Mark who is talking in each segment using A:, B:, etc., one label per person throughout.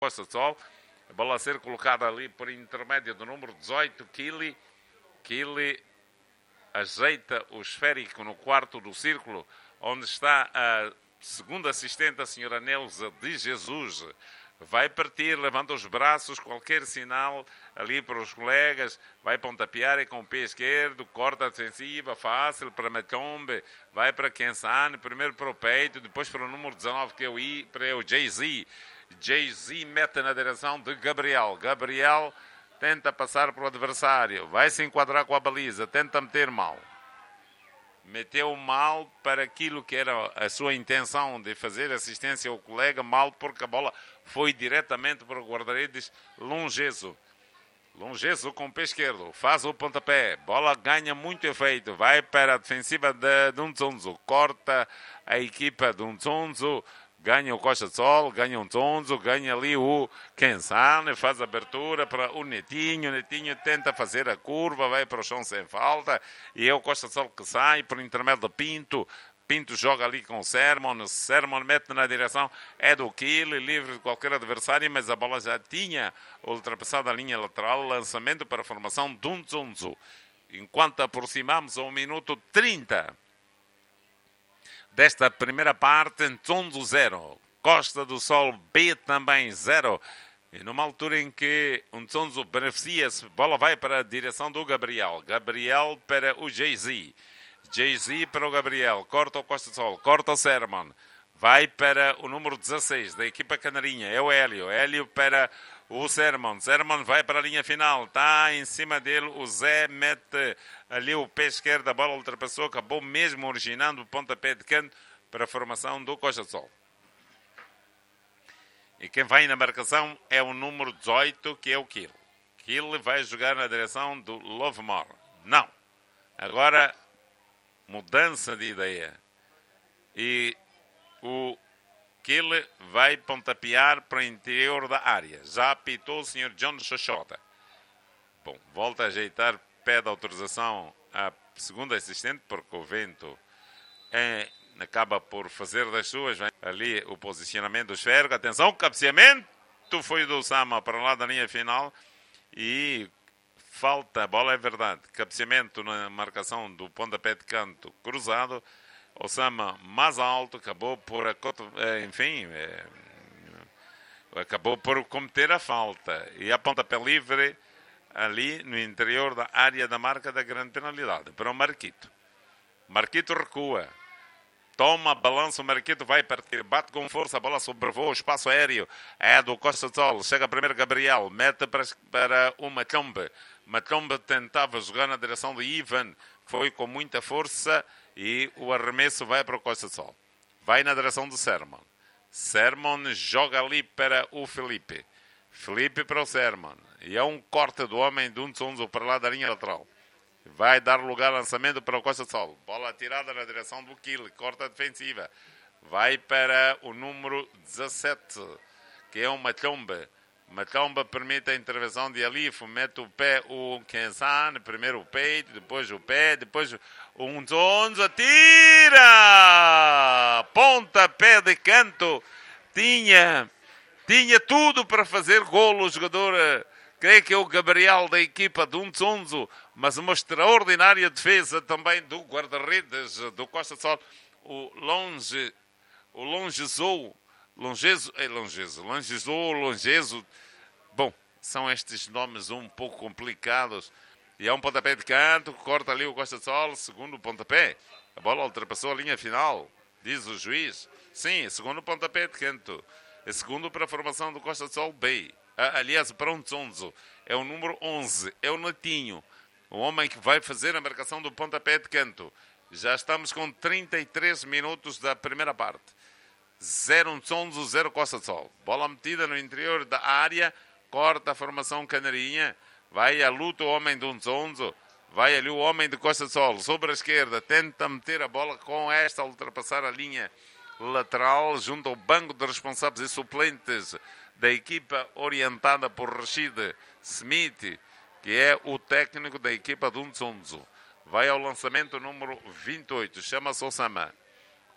A: Costa do Sol. A bola a ser colocada ali por intermédio do número 18, Kili. Kili ajeita o esférico no quarto do círculo, onde está a segunda assistente, a senhora Neuza de Jesus. Vai partir, levanta os braços, qualquer sinal ali para os colegas, vai pontapear e com o pé esquerdo, corta a defensiva, fácil para Macombe, vai para Kensane, primeiro para o peito, depois para o número 19 que é o Jay-Z. Jay-Z mete na direção de Gabriel. Gabriel tenta passar para o adversário, vai se enquadrar com a baliza, tenta meter mal. Meteu mal para aquilo que era a sua intenção de fazer assistência ao colega, mal porque a bola foi diretamente para o guarda-redes Longeso. Longeso com o pé esquerdo, faz o pontapé, bola ganha muito efeito, vai para a defensiva de Nzonzo, corta a equipa de Nzonzo, ganha o Costa do Sol, ganha o Nzonzo, ganha ali o Kensane, faz a abertura para o Netinho tenta fazer a curva, vai para o chão sem falta, e é o Costa do Sol que sai por intermédio de Pinto. Pinto joga ali com o Sermon mete na direção, é do Kili, livre de qualquer adversário, mas a bola já tinha ultrapassado a linha lateral, lançamento para a formação de Nzonzo. Enquanto aproximamos ao minuto 30 desta primeira parte, Nzonzo 0, Costa do Sol B também 0. E numa altura em que o Nzonzo beneficia-se, bola vai para a direção do Gabriel. Gabriel para o Jay-Z. Jay-Z para o Gabriel. Corta o Costa do Sol, corta o Sermon. Vai para o número 16 da equipa canarinha, é o Hélio. Hélio para o Sermon. Sermon vai para a linha final. Está em cima dele. O Zé mete ali o pé esquerdo. A bola ultrapassou. Acabou mesmo originando o pontapé de canto para a formação do Costa do Sol. E quem vai na marcação é o número 18, que é o Kill. Kill vai jogar na direção do Lovemore. Não. Agora, mudança de ideia. E o Kill vai pontapear para o interior da área. Já apitou o Sr. John Xoxota. Bom, volta a ajeitar, pede autorização à segunda assistente, porque o vento acaba por fazer das suas. Vem ali o posicionamento do esférico. Atenção, o cabeceamento foi do Sama para lá da linha final. E falta, a bola é verdade. Cabeceamento na marcação do pontapé de canto cruzado. Osama mais alto, acabou por acabou por cometer a falta. E a pontapé livre ali no interior da área da marca da grande penalidade para o Marquito. Marquito recua. Toma, balança, o Marquito vai partir, bate com força, a bola sobrevoa o espaço aéreo, é do Costa do Sol, chega primeiro Gabriel, mete para o Macombe. Macombe tentava jogar na direção de Ivan, foi com muita força e o arremesso vai para o Costa do Sol. Vai na direção do Sermon. Sermon joga ali para o Felipe. Felipe para o Sermon. E é um corte do homem de Nzonzo para lá da linha lateral. Vai dar lugar ao lançamento para o Costa do Sol. Bola atirada na direção do Kill. Corta defensiva. Vai para o número 17, que é o Macombe. Macombe permite a intervenção de Alifo. Mete o pé, o Kensane. Primeiro o peito, depois o pé, depois o Nzonzo. Atira! Pontapé de canto. Tinha tudo para fazer golo o jogador. Creio que é o Gabriel da equipa do Nzonzo, mas uma extraordinária defesa também do guarda-redes do Costa do Sol, o Longezo. Bom, são estes nomes um pouco complicados. E é um pontapé de canto, corta ali o Costa do Sol, segundo pontapé. A bola ultrapassou a linha final, diz o juiz. Sim, segundo pontapé de canto. É segundo para a formação do Costa do Sol B. Aliás, para o Nzonzo, é o número 11, é o Netinho, o homem que vai fazer a marcação do pontapé de canto. Já estamos com 33 minutos da primeira parte. 0 Nzonzo, 0 Costa do Sol. Bola metida no interior da área, corta a formação canarinha, vai à luta o homem do Nzonzo, vai ali o homem de Costa do Sol, sobre a esquerda, tenta meter a bola com esta, ultrapassar a linha lateral, junto ao banco de responsáveis e suplentes da equipa orientada por Rashid Smith, que é o técnico da equipa do Nzonzo. Vai ao lançamento número 28, chama-se Osama.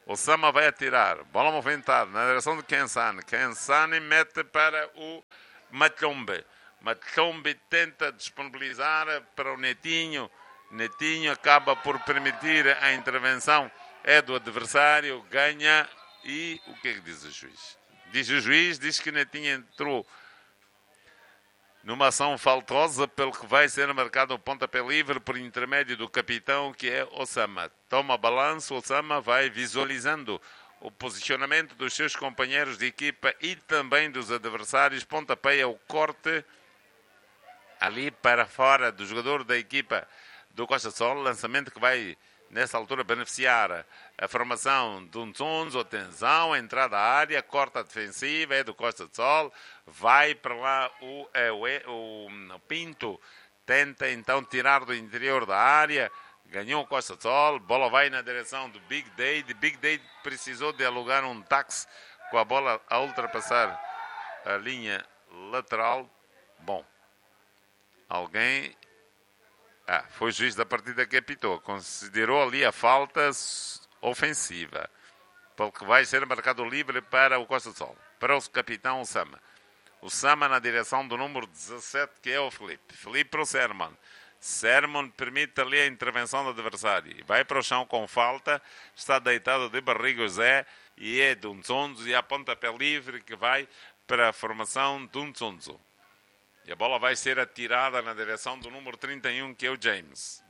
A: Osama vai atirar. Bola movimentada na direção de Kensane. Kensane mete para o Matlombe. Matlombe tenta disponibilizar para o Netinho. Netinho acaba por permitir a intervenção. É do adversário, ganha. E o que é que diz o juiz? O juiz diz que Netinho entrou numa ação faltosa, pelo que vai ser marcado o pontapé livre por intermédio do capitão, que é Osama. Toma balanço, Osama vai visualizando o posicionamento dos seus companheiros de equipa e também dos adversários. Pontapé o corte ali para fora do jogador da equipa do Costa do Sol. Lançamento que vai, nessa altura, beneficiar a formação de Nzonzo. Atenção, entrada à área, corta defensiva, é do Costa do Sol. Vai para lá o Pinto. Tenta então tirar do interior da área. Ganhou o Costa do Sol. Bola vai na direção do Big Day. Big Day precisou de alugar um táxi com a bola a ultrapassar a linha lateral. Bom, alguém... foi o juiz da partida que apitou. Considerou ali a falta ofensiva, pelo que vai ser marcado livre para o Costa do Sol, para o capitão Osama. Osama na direção do número 17, que é o Felipe. Felipe para o Sermon. Sermon permite ali a intervenção do adversário. Vai para o chão com falta. Está deitado de barriga o Zé. E é do Nzonzo. E a pontapé livre que vai para a formação do Nzonzo. E a bola vai ser atirada na direção do número 31, que é o James.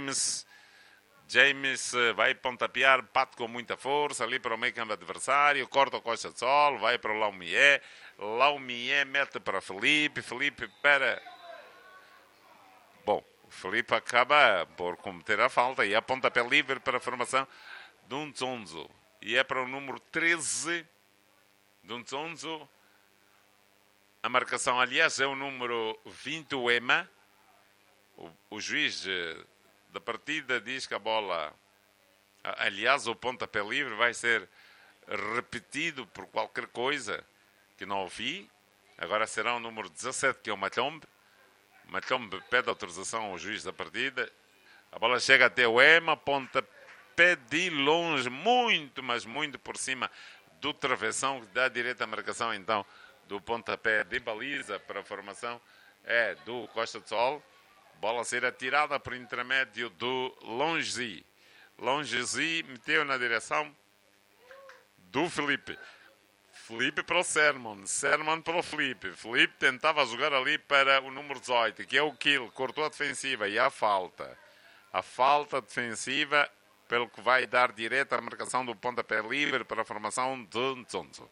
A: James vai pontapear, bate com muita força ali para o meio campo adversário, corta o Costa do Sol, vai para o Laumier. Laumier mete para Felipe. Felipe para... Bom, o Felipe acaba por cometer a falta e a pontapé livre para a formação do Nzonzo. E é para o número 13 do Nzonzo. A marcação, aliás, é o número 20, o Ema. O juiz da partida diz que a bola... Aliás, o pontapé livre vai ser repetido por qualquer coisa que não ouvi. Agora será o número 17, que é o Matlombe. Matlombe pede autorização ao juiz da partida. A bola chega até o Ema. Pontapé de longe, muito, mas muito por cima do travessão, que dá direito à marcação, então, do pontapé de baliza para a formação é do Costa do Sol. Bola a ser atirada por intermédio do Longzi. Longzi meteu na direção do Felipe. Felipe para o Sermon. Sermon para o Felipe. Felipe tentava jogar ali para o número 18, que é o Kill. Cortou a defensiva e a falta. A falta defensiva, pelo que vai dar direito à marcação do pontapé livre para a formação do Nzonzo.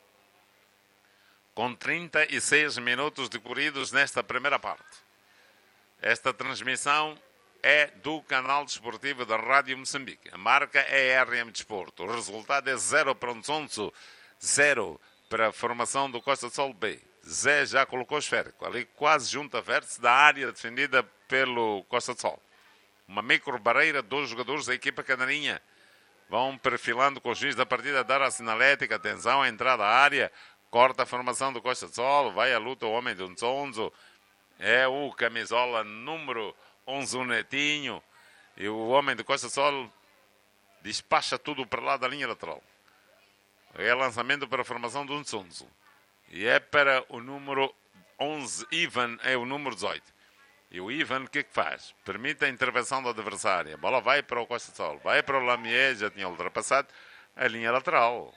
A: Com 36 minutos decorridos nesta primeira parte. Esta transmissão é do canal desportivo da Rádio Moçambique. A marca é RM Desporto. O resultado é 0 para o Nzonzo, 0 para a formação do Costa do Sol B. Zé já colocou o esférico, ali quase junto a vértice da área defendida pelo Costa do Sol. Uma micro-barreira, 2 jogadores da equipa canarinha vão perfilando com o juiz da partida, dar a sinalética. Atenção, a entrada à área. Corta a formação do Costa do Sol. Vai à luta o homem do Nzonzo. É o camisola número 11, o Netinho. E o homem do Costa do Sol despacha tudo para lá da linha lateral. É lançamento para a formação do Nzonzo. E é para o número 11, Ivan, é o número 18. E o Ivan, o que é que faz? Permite a intervenção do adversário. A bola vai para o Costa do Sol. Vai para o Lamier, já tinha ultrapassado a linha lateral.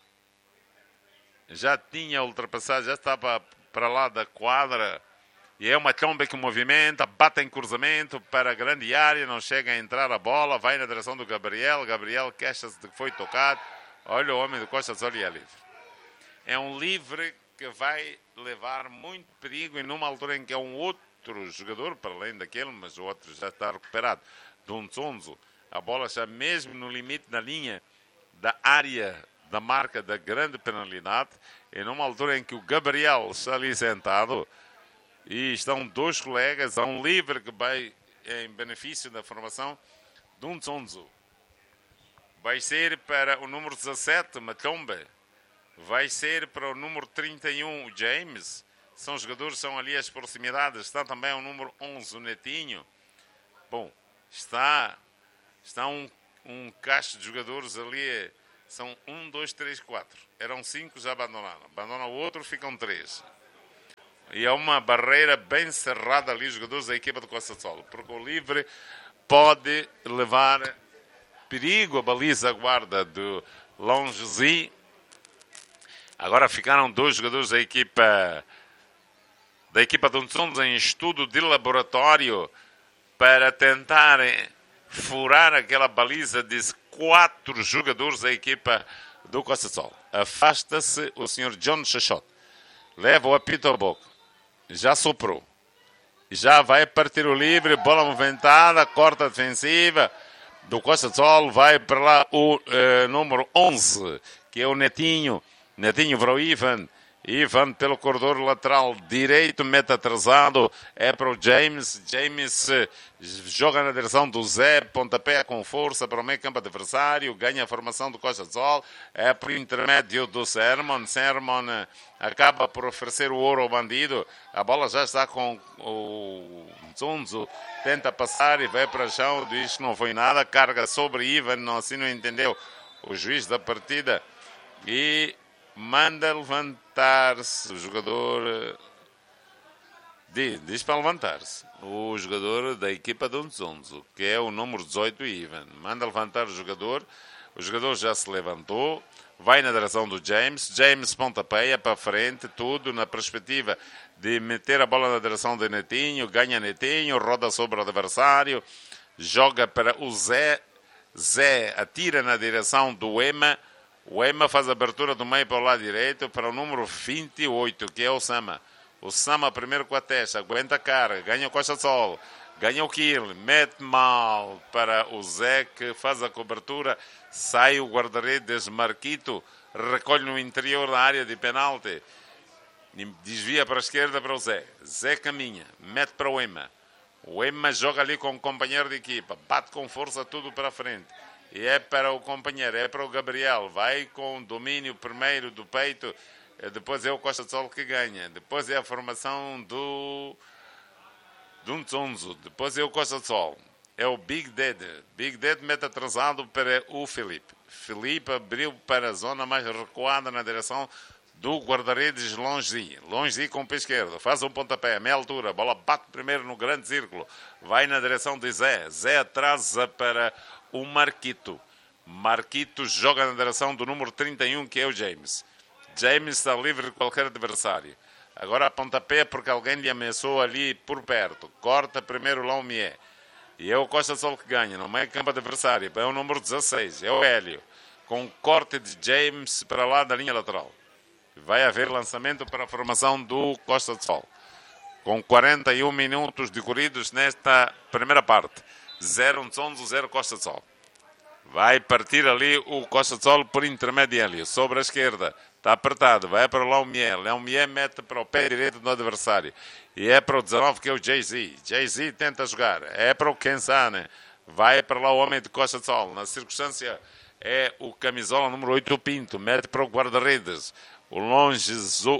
A: Já tinha ultrapassado, já estava para lá da quadra. E é uma tromba que movimenta, bate em cruzamento para a grande área, não chega a entrar a bola, vai na direção do Gabriel. Gabriel queixa-se de que foi tocado. Olha o homem do Costa do Sol e é livre. É um livre que vai levar muito perigo e numa altura em que é um outro jogador, para além daquele, mas o outro já está recuperado, do Nzonzo. A bola está mesmo no limite da linha da área da marca da grande penalidade. E numa altura em que o Gabriel está ali sentado e estão 2 colegas, há um livre que vai em benefício da formação do Nzonzo. Vai ser para o número 17, Matomba. Vai ser para o número 31, o James. São jogadores, são ali as proximidades. Está também o número 11, o Netinho. Bom, está um cacho de jogadores ali São 1, 2, 3, 4. Eram 5, já abandonaram. Abandonam o outro, ficam 3. E é uma barreira bem cerrada ali, os jogadores da equipa do Costa do Sol. Porque o livre pode levar perigo a baliza guarda do Longezy. Agora ficaram 2 jogadores da equipa do Ntsonzo em estudo de laboratório para tentarem furar aquela baliza de 4 jogadores da equipa do Costa do Sol. Afasta-se o senhor John Chachot. Leva o apito ao boca. Já soprou. Já vai partir o livre. Bola movimentada. Corta defensiva do Costa do Sol. Vai para lá o número 11, que é o Netinho. Netinho para o Ivan. Ivan pelo corredor lateral direito, mete atrasado, é para o James. James joga na direção do Zé, pontapé com força para o meio campo adversário, ganha a formação do Costa do Sol, é para o intermédio do Sermon. Sermon acaba por oferecer o ouro ao bandido, a bola já está com o Ntsonzo, tenta passar e vai para o chão, diz que não foi nada, carga sobre Ivan, não, assim não entendeu o juiz da partida e manda levantar-se o jogador. Diz para levantar-se o jogador da equipa do Ntsonzo, que é o número 18, Ivan. Manda levantar o jogador já se levantou, vai na direção do James. James pontapeia para frente, tudo na perspectiva de meter a bola na direção de Netinho. Ganha Netinho, roda sobre o adversário, joga para o Zé. Zé atira na direção do Ema. O Ema faz a abertura do meio para o lado direito para o número 28, que é o Sama. O Sama primeiro com a testa, aguenta a carga, ganha o Costa do Sol, ganha o kill, mete mal para o Zé, que faz a cobertura, sai o guarda-redes Marquito, recolhe no interior da área de penalti, desvia para a esquerda para o Zé. Zé caminha, mete para o Ema. O Ema joga ali com o companheiro de equipa, bate com força tudo para a frente. E é para o companheiro, é para o Gabriel. Vai com o domínio primeiro do peito. Depois é o Costa do Sol que ganha. Depois é a formação do Ntsonzo. Depois é o Costa do Sol. É o Big Dead. Big Dead mete atrasado para o Felipe. Felipe abriu para a zona mais recuada na direção do guarda-redes Longezy. Longezy com o pé esquerdo. Faz um pontapé, a meia altura. A bola bate primeiro no grande círculo. Vai na direção de Zé. Zé atrasa para o Marquito. Marquito joga na direção do número 31, que é o James. James está livre de qualquer adversário. Agora a pontapé porque alguém lhe ameaçou ali por perto. Corta primeiro o Laumier. E é o Costa do Sol que ganha. No meio campo adversário. É o número 16. É o Hélio. Com corte de James para lá da linha lateral. Vai haver lançamento para a formação do Costa do Sol. Com 41 minutos decorridos nesta primeira parte. 0 Ntsonzo, 0 Costa do Sol. Vai partir ali o Costa do Sol por intermédio. Sobre a esquerda. Está apertado. Vai para o Laumier. Laumier mete para o pé direito do adversário. E é para o 19, que é o Jay-Z. Jay-Z tenta jogar. É para o Kensane. Vai para lá o homem de Costa do Sol. Na circunstância é o camisola número 8, o Pinto. Mete para o guarda-redes. O Longezu.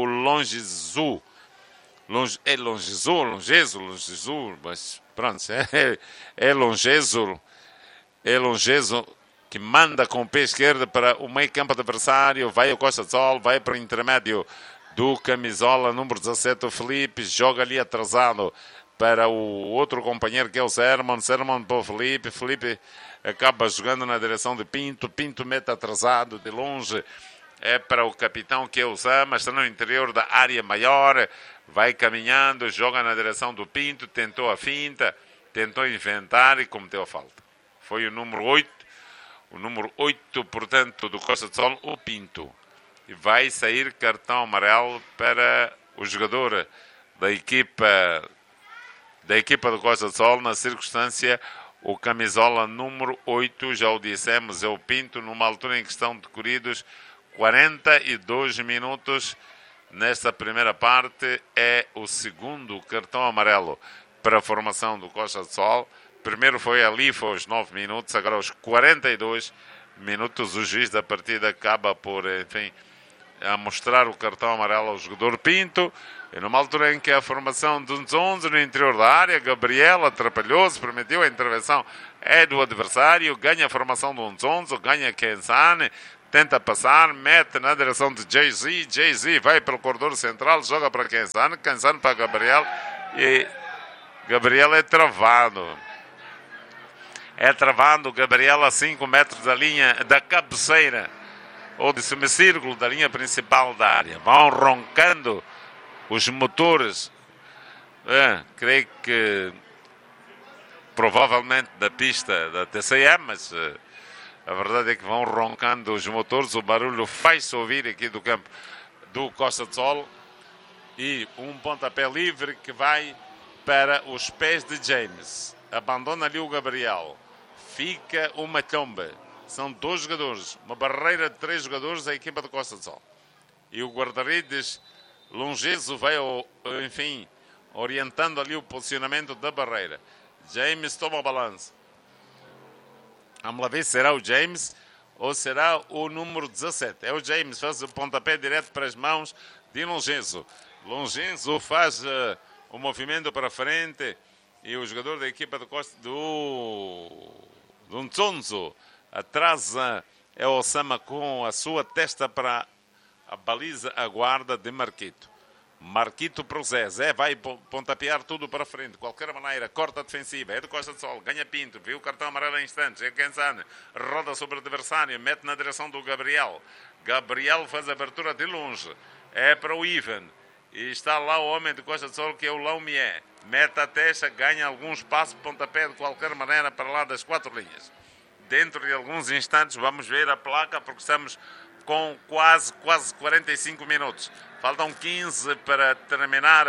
A: Mas pronto, é Longezu. É Longezu que manda com o pé esquerdo para o meio campo adversário. Vai o Costa do Sol, vai para o intermédio do camisola número 17, o Felipe. Joga ali atrasado para o outro companheiro, que é o Sermon. Sermon para o Felipe. Felipe acaba jogando na direção de Pinto. Pinto mete atrasado de longe. É para o capitão, que é o Sama. Está no interior da área maior. Vai caminhando, joga na direção do Pinto. Tentou a finta, tentou inventar e cometeu a falta. Foi o número 8. O número 8, portanto, do Costa do Sol, o Pinto. E vai sair cartão amarelo para o jogador da equipa do Costa do Sol. Na circunstância, o camisola número 8, já o dissemos, é o Pinto, numa altura em que estão decorridos 42 minutos. Nesta primeira parte, é o segundo cartão amarelo para a formação do Costa do Sol. Primeiro foi ali, foi aos 9 minutos, agora aos 42 minutos o juiz da partida acaba por, enfim, a mostrar o cartão amarelo ao jogador Pinto. E numa altura em que a formação do Nzonzo no interior da área, Gabriel atrapalhou-se, permitiu a intervenção do adversário, ganha a formação do Nzonzo, ganha Kenzane, tenta passar, mete na direção de Jay-Z, Jay-Z vai pelo corredor central, joga para Kenzane, Kenzane para Gabriel, e Gabriel é travado. Gabriel a 5 metros da linha da cabeceira, ou de semicírculo da linha principal da área. Vão roncando os motores, creio que provavelmente da pista da TCM, mas a verdade é que vão roncando os motores, o barulho faz-se ouvir aqui do campo do Costa de Sol, e um pontapé livre que vai para os pés de James. Abandona ali o Gabriel, fica o Matomba. São 2 jogadores, uma barreira de 3 jogadores da equipa do Costa de Sol, e o guarda-redes Longeso vai, enfim, orientando ali o posicionamento da barreira. James toma o balanço. Vamos lá ver se será o James ou será o número 17. É o James, faz o pontapé direto para as mãos de Longeso. Longeso faz o movimento para frente, e o jogador da equipa do Costa do Nzonzo atrasa, é o Osama com a sua testa para a baliza, a guarda de Marquito. Marquito para o Zé. Zé vai pontapear tudo para frente. De qualquer maneira, corta a defensiva. É do Costa de Sol. Ganha Pinto. Viu o cartão amarelo em instantes. É Kenzane. Roda sobre o adversário. Mete na direção do Gabriel. Gabriel faz a abertura de longe. É para o Ivan. E está lá o homem de Costa de Sol, que é o Laumier. Mete a testa. Ganha algum espaço de pontapé de qualquer maneira para lá das 4 linhas. Dentro de alguns instantes vamos ver a placa, porque estamos com quase 45 minutos. Faltam 15 para terminar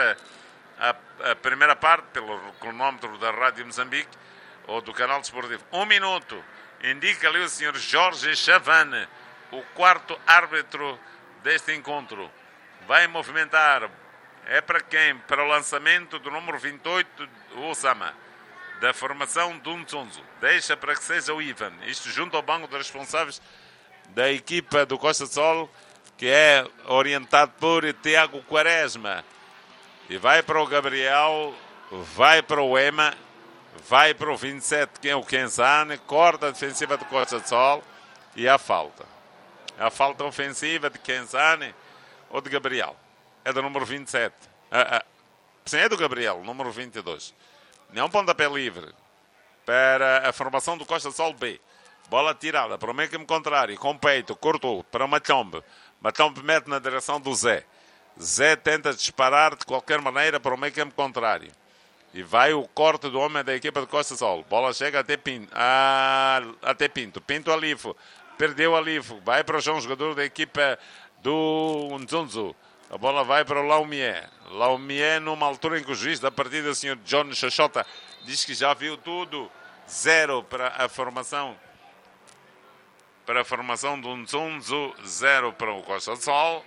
A: a primeira parte, pelo cronómetro da Rádio Moçambique, ou do canal desportivo. 1 minuto. Indica ali o Sr. Jorge Chavane, o 4º árbitro deste encontro. Vai movimentar. É para quem? Para o lançamento do número 28, o Osama, da formação do Nzonzo. Deixa para que seja o Ivan. Isto junto ao banco de responsáveis da equipa do Costa de Sol, que é orientado por Tiago Quaresma. E vai para o Gabriel, vai para o Ema, vai para o 27, que é o Kenzane, corta a defensiva do Costa de Sol, e a falta. A falta ofensiva de Kenzane ou de Gabriel. É do número 27. Sim, é do Gabriel, número 22. É um pontapé livre para a formação do Costa de Sol B. Bola tirada para o meio campo contrário, com peito, cortou para o Matombe. Matombe mete na direção do Zé. Zé tenta disparar de qualquer maneira para o meio campo contrário. E vai o corte do homem da equipa de Costa Sol. Bola chega até Pinto. Até Pinto. Pinto Alifo. Perdeu Alifo. Vai para o João, jogador da equipa do Nzonzo. A bola vai para o Laumier. Laumier, numa altura em que o juiz da partida, o Sr. John Xoxota, diz que já viu tudo. 0 para a formação. Para a formação do Nzonzo, 0 para o Costa do Sol.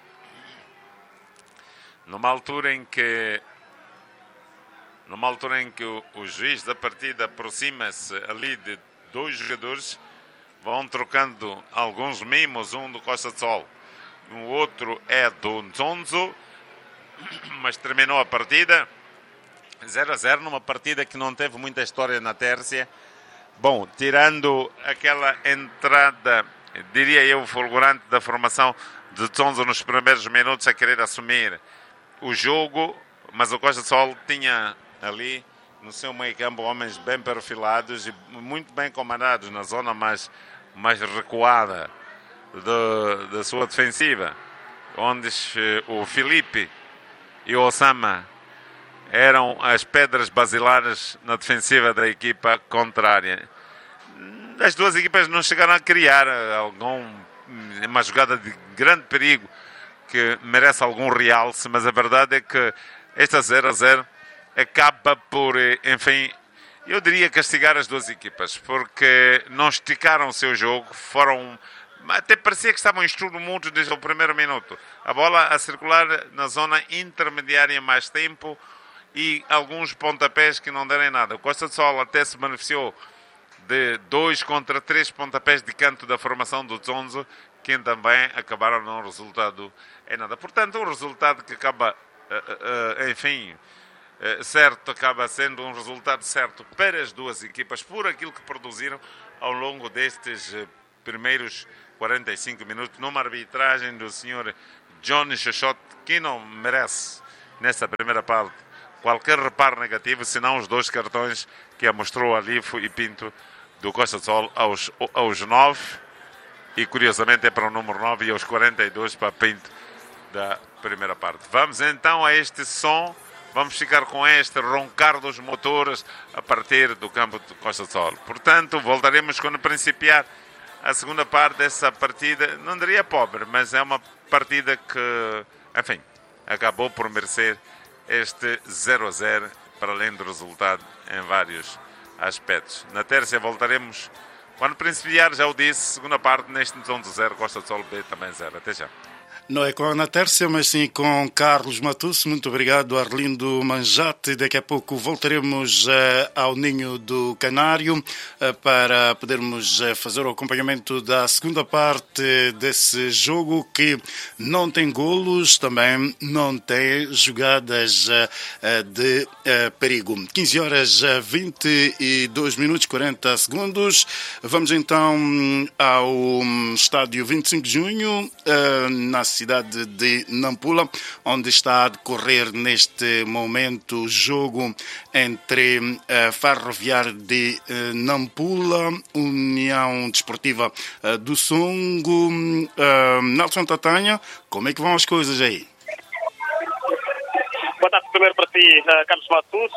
A: Numa altura em que o juiz da partida aproxima-se ali de 2 jogadores, vão trocando alguns mimos, um do Costa do Sol, o outro é do Nzonzo, mas terminou a partida 0-0, numa partida que não teve muita história na tércia. Bom, tirando aquela entrada, diria eu, fulgurante da formação de Nzonzo nos primeiros minutos a querer assumir o jogo, mas o Costa do Sol tinha ali no seu meio campo homens bem perfilados e muito bem comandados na zona mais recuada da sua defensiva, onde o Filipe e o Osama eram as pedras basilares na defensiva da equipa contrária. As duas equipas não chegaram a criar uma jogada de grande perigo que merece algum realce, mas a verdade é que esta 0-0 acaba por, enfim, eu diria castigar as duas equipas, porque não esticaram o seu jogo, até parecia que estavam em estudo mútuo desde o primeiro minuto. A bola a circular na zona intermediária mais tempo e alguns pontapés que não deram nada. O Costa do Sol até se beneficiou de 2 contra 3 pontapés de canto da formação do Nzonzo, que também acabaram num resultado em nada. Portanto, um resultado que acaba enfim, certo, acaba sendo um resultado certo para as duas equipas, por aquilo que produziram ao longo destes primeiros 45 minutos, numa arbitragem do senhor Johnny Xoxote, que não merece, nessa primeira parte, qualquer reparo negativo, senão os 2 cartões que mostrou ali e Pinto do Costa do Sol aos 9, e curiosamente é para o número 9, e aos 42 para Pinto da primeira parte. Vamos então a este som, vamos ficar com este roncar dos motores a partir do campo do Costa do Sol. Portanto, voltaremos quando principiar a segunda parte dessa partida, não diria pobre, mas é uma partida que, enfim, acabou por merecer este 0-0, para além do resultado em vários aspectos. Na terça voltaremos quando principiar, já o disse, segunda parte neste tom do 0, Costa do Sol B também 0. Até já.
B: Não é com a Ana Tércia, mas sim com Carlos Matusso. Muito obrigado, Arlindo Manjate. Daqui a pouco voltaremos ao Ninho do Canário para podermos fazer o acompanhamento da segunda parte desse jogo, que não tem golos, também não tem jogadas de perigo. 15 horas 22 minutos 40 segundos. Vamos então ao estádio 25 de junho, na cidade de Nampula, onde está a decorrer neste momento o jogo entre Ferroviário de Nampula, União Desportiva do Songo. Nelson Tatanha, como é que vão as coisas aí?
C: Boa tarde primeiro para si, Carlos Matus.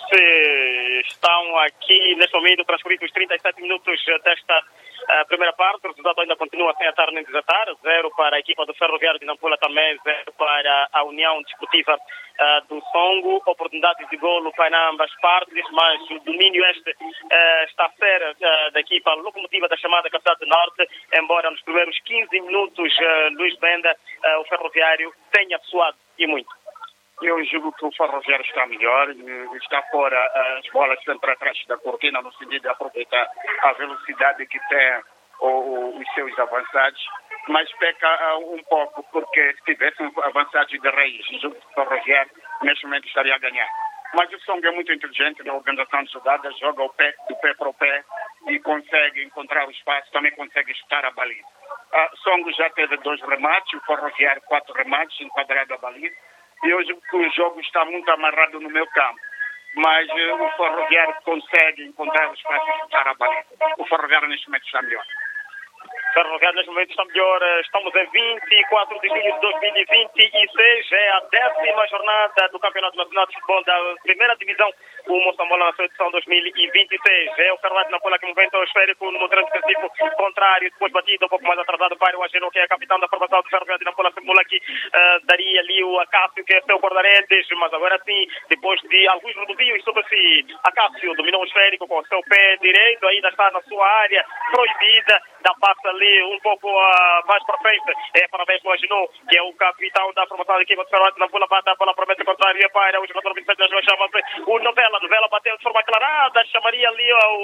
C: Estão aqui neste momento transcorridos 37 minutos desta primeira parte. O resultado ainda continua sem atar nem desatar. 0 para a equipa do Ferroviário de Nampula, também 0 para a União Desportiva do Songo. Oportunidades de golo para ambas partes, mas o domínio está a ser da equipa locomotiva da chamada Capital do Norte, embora nos primeiros 15 minutos Luís Benda, o Ferroviário, tenha suado e muito.
D: Eu julgo que o Ferroviário está melhor, está fora as bolas sempre atrás da cortina, no sentido de aproveitar a velocidade que tem os seus avançados, mas peca um pouco, porque se tivessem avançados de raiz, julgo que o Ferroviário neste momento estaria a ganhar. Mas o Songo é muito inteligente na organização de jogadas, joga do pé para o pé e consegue encontrar o espaço, também consegue chutar a baliza. O Songo já teve 2 remates, o Ferroviário 4 remates, enquadrado a baliza. E hoje o jogo está muito amarrado no meu campo, mas o Ferroviário consegue encontrar o espaço e chutar a baliza. O Ferroviário neste momento está melhor.
C: Ferroviário neste momento está melhor. Estamos em 24 de junho de 2026. É a 10ª jornada do Campeonato Nacional de Futebol da Primeira Divisão. O Moçambola na sua edição 2026. É o Ferroviário de Nampula que movimenta o esférico no trânsito defensivo contrário, depois batido um pouco mais atrasado para o Ageno, que é a capitão da formação do Ferroviário de Nampula. Simula que daria ali o Acácio, que é seu guarda-redes, mas agora sim, depois de alguns rodovios sobre si, Acácio dominou o esférico com o seu pé direito, ainda está na sua área proibida, dá passo ali um pouco mais para frente. É parabéns para o Ageno, que é o capitão da formação da equipa do Ferroviário de Nampula, bate a bola para a meta contrária para o jogador 27 das chama-se o Novela bateu de forma aclarada, chamaria ali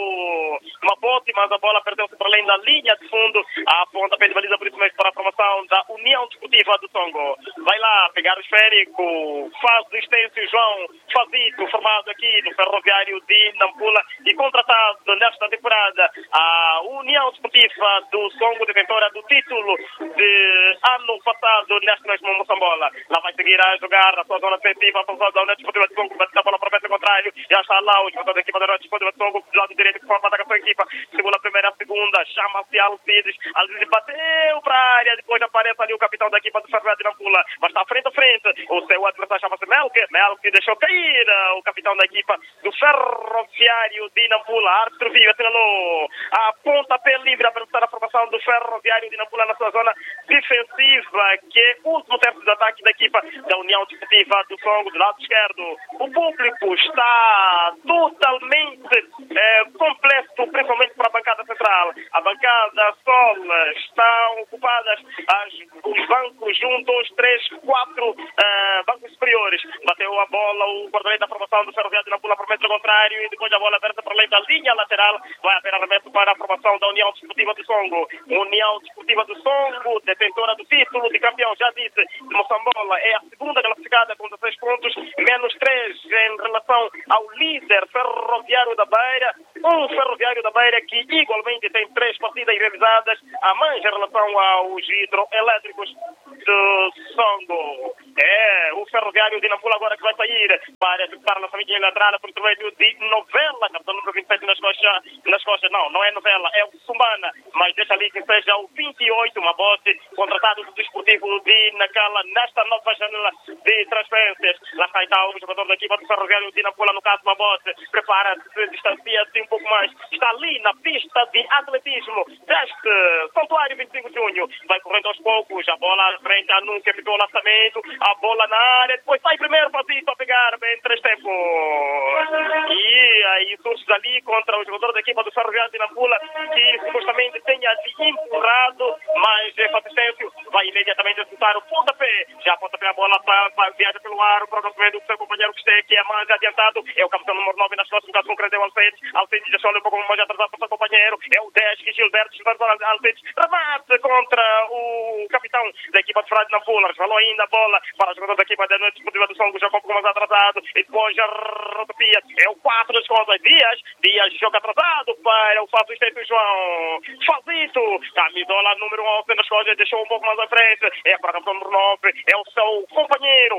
C: uma bote, mas a bola perdeu-se para além da linha de fundo, a ponta pé de baliza, por isso mesmo, para a formação da União Desportiva do Songo. Vai lá pegar o esférico, faz o extenso João Fazito, formado aqui no Ferroviário de Nampula e contratado nesta temporada. A União Desportiva do Songo, detentora do título de ano passado neste mesmo Moçambola. Lá vai seguir a jogar a sua zona defensiva, a função da União Desportiva do Songo, bate a bola para o pé contrário. Já está lá o jogador da equipa da União Desportiva do Songo, do lado direito, que forma a sua equipa. Segunda, primeira, segunda, chama-se Alcides. Alcides bateu para a área, depois aparece ali o capitão da equipa do Ferroviário de Nampula, mas está frente a frente. O seu adversário chama-se Melk deixou cair o capitão da equipa do Ferroviário de Nampula. Árbitro viu, assinalou a pontapé livre a perguntar a formação do Ferroviário de Nampula na sua zona defensiva, que é o último terço de ataque da equipa da União Desportiva do Songo, do lado esquerdo. O público está totalmente completo, principalmente para a bancada central. A bancada sol estão ocupadas os bancos, 1, 2, 3, 4 bancos superiores. Bateu a bola o guarda-redes da formação do Ferroviário de Nampula. Nampula por metro contrário e depois a bola aberta para além da linha lateral. Vai haver arremesso para a formação da União Desportiva do Songo. União Desportiva do Songo, detentora do título de campeão, já disse, de Moçambola, é a segunda classificada com 16 pontos, menos 3 em relação ao líder Ferroviário da Beira. Um Ferroviário da Beira que igualmente tem 3 partidas realizadas a mais em relação aos hidroelétricos do Songo. É o Ferroviário de Nampula agora que vai sair para executar o lançamento lateral por intermédio de Novela, capitão número 27 nas costas. Não é Novela, é o Sumbana, mas deixa ali que seja o 28, uma bote, contratado do Desportivo de Nacala nesta nova janela de transferências. Lá está então o jogador da equipa do Ferroviário de Nampula, no caso uma bote, prepara-se, distancia-se um pouco mais, está ali na pista de atletismo deste Santuário 25 de Junho, vai correndo aos poucos, a bola frente a nunca ficou o lançamento, a bola na área, depois sai primeiro Fazito a pegar bem 3 tempos. E aí surge ali contra o jogador da equipa do Ferroviário de Nampula, que supostamente tenha se empurrado, mas Patrício vai imediatamente executar o pontapé. Já a pontapé a bola viaja pelo ar, para o lançamento do seu companheiro que é mais adiantado, é o capitão número 9 nas costas, no caso concreto é o Alcedes deixou ali um pouco mais atrasado para o seu companheiro, é o 10 que Gilberto Alcedes remate contra o capitão da equipa de Frade Nampula, resvalou ainda a bola para o jogador da equipa da Noite Desportiva do Songo, já um pouco mais atrasado, e depois a rodopia, é o 4 das contas, Dias joga atrasado para o Fábio Esteito João, Fazito, camisola número 11 nas costas, deixou um pouco mais à frente, é para o capitão número 9, é o seu companheiro,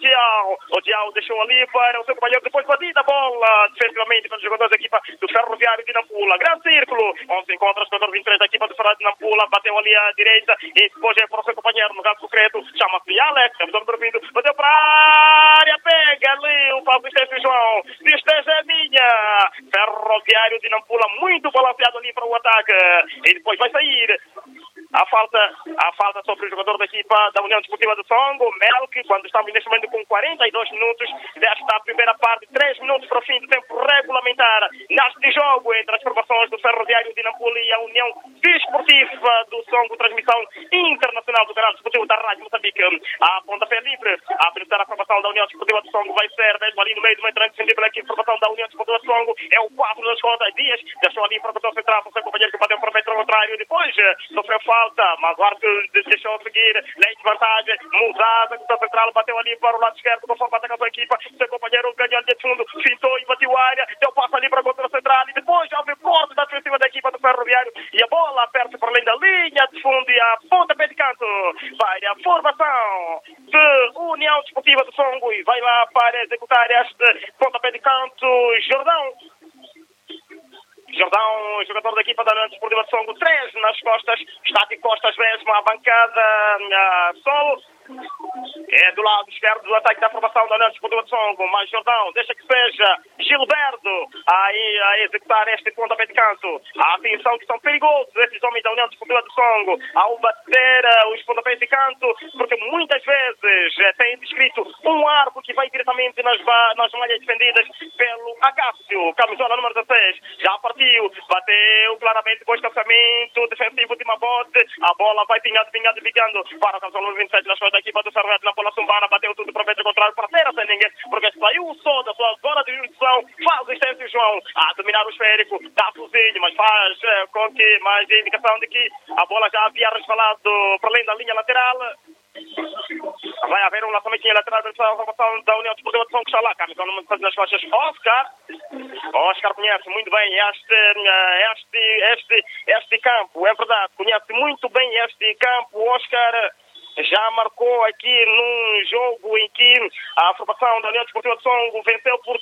C: o Tiao deixou ali para o seu companheiro, depois batida a bola, defensivamente para os jogadores da equipa do Ferroviário de Nampula, grande círculo, onde se encontra o jogador 23 da equipa do Ferroviário de Nampula, bateu ali à direita, e depois é para o seu companheiro, no caso concreto, chama-se Alex, capitão número 20, bateu para a área, pega ali o Fábio Esteito João, esteja é minha, Ferroviário de Nampula muito balanceado ali para o ataque, e depois vai sair a falta sobre o jogador da equipa da União Desportiva do Songo, Melk, quando estamos neste momento com 42 minutos desta primeira parte, 3 minutos para o fim do tempo regulamentar neste jogo entre as formações do Ferroviário de Nampula e a União Desportiva do Songo, transmissão internacional do canal desportivo da Rádio Moçambique. A pontapé livre, a primeira formação da União Desportiva do Songo vai ser mesmo ali no meio do meio entrante defendido aqui, a formação da União Desportiva do Songo, é o 4 das contas, Dias, deixou ali para o botão central, para o seu companheiro que bateu para o metro contrário, depois sofreu falta, mas o árbitro deixou seguir, lei de vantagem, Mudada, botão central, bateu ali para o lado esquerdo, conforme para atacar a sua equipa, seu companheiro ganhou ali de fundo, fintou e bateu a área, deu passo ali para o botão central, e depois já houve ponto da defensiva da equipa do Ferroviário, e a bola aperta por além da linha de fundo, e a pontapé de canto, vai a formação de União Desportiva do Songo, e vai lá para executar este pontapé de canto, Jordão, jogador da equipa da União Desportiva de Songo, 3 nas costas, está de costas mesmo à bancada, solo. É do lado esquerdo do ataque da formação da União Desportiva de Songo, mas Jordão deixa que seja Gilberto aí a executar este pontapé de canto. Atenção que são perigosos esses homens da União Desportiva de Songo ao bater os pontapés de canto, porque muitas vezes tem descrito um arco que vai diretamente nas malhas defendidas pelo Acácio, camisola número 16, já partiu, bateu claramente com o escapamento defensivo de Mabote, a bola vai pingando para o camisola número 27 nas costas da equipa do Ferroviário de Nampula, Sumbana, bateu tudo para o metro contrário, para ter sem ninguém, porque saiu o som da sua zona de jurisdição, faz o Estêncio João a dominar o esférico, dá fuzinho, mas faz com que mais indicação de que a bola já havia resvalado para além da linha lateral. Vai haver um lançamento lateral da formação da União Desportiva de Songo, está lá, camisão número 6 nas costas, Oscar conhece muito bem este campo, é verdade, conhece muito bem este campo, Oscar já marcou aqui num jogo em que a formação da União Desportiva de Songo venceu por